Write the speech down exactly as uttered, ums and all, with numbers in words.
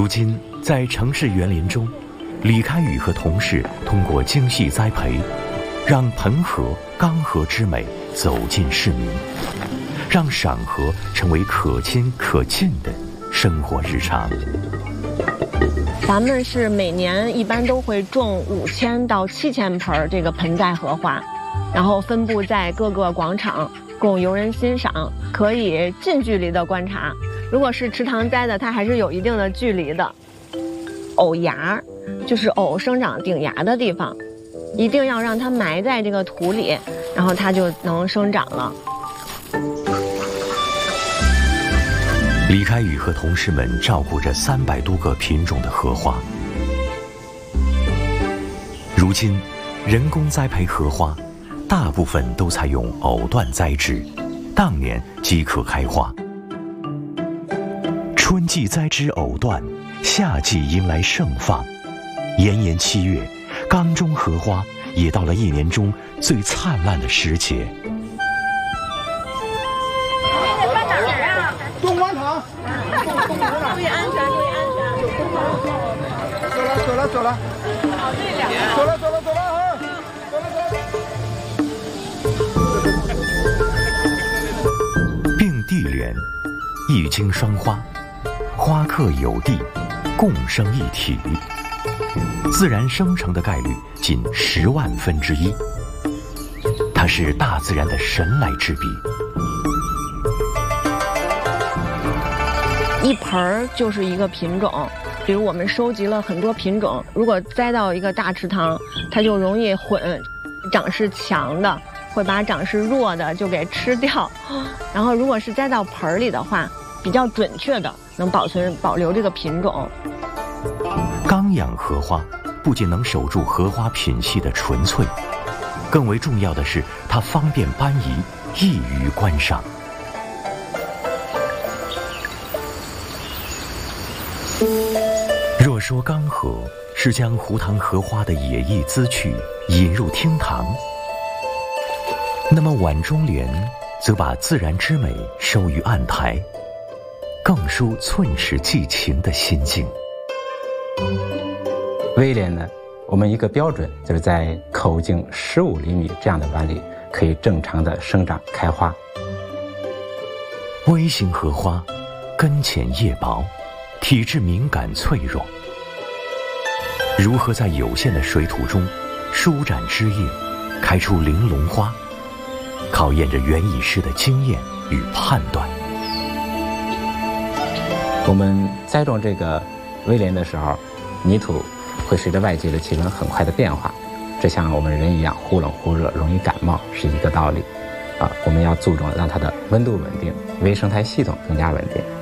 如今，在城市园林中，李开宇和同事通过精细栽培，让盆河、刚河之美走进市民，让赏荷成为可亲可近的生活日常。 咱们是每年一般都会种五千到七千盆这个盆栽荷花，然后分布在各个广场，供游人欣赏，可以近距离的观察。如果是池塘栽的，它还是有一定的距离的。藕芽就是藕生长顶芽的地方，一定要让它埋在这个土里，然后它就能生长了。 李开宇和同事们照顾着三百多个品种的荷花。如今，人工栽培荷花，大部分都采用藕断栽枝，当年即可开花。春季栽枝藕断，夏季迎来盛放。炎炎七月，缸中荷花也到了一年中最灿烂的时节。 东广场， 注意安全，注意安全。 走了，走了，走了。 好，这两个。 走了，走了，走了啊！走了，走了。 并蒂莲，一茎双花，花克有蒂，共生一体，自然生成的概率仅十万分之一。它是大自然的神来之笔。 一盆儿就是一个品种，比如我们收集了很多品种，如果栽到一个大池塘，它就容易混，长势强的会把长势弱的就给吃掉，然后如果是栽到盆儿里的话，比较准确的能保存保留这个品种。 缸养荷花不仅能守住荷花品系的纯粹，更为重要的是它方便搬移，易于观赏。若说缸荷是将湖塘荷花的野意滋趣引入厅堂，那么碗中莲则把自然之美收于案台，更抒寸尺寄情的心境。 威廉呢，我们一个标准就是在口径十五厘米这样的碗里可以正常的生长开花。 微型荷花根浅叶薄，体质敏感脆弱，如何在有限的水土中舒展枝叶，开出玲珑花，考验着园艺师的经验与判断。 我们栽种这个威廉的时候，泥土会随着外界的气温很快的变化，这像我们人一样忽冷忽热，容易感冒是一个道理啊。我们要注重让它的温度稳定，微生态系统更加稳定。